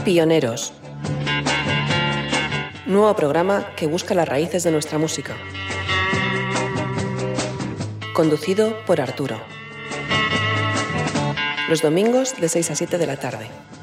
Pioneros. Nuevo programa que busca las raíces de nuestra música. Conducido por Arturo. Los domingos de 6 a 7 de la tarde.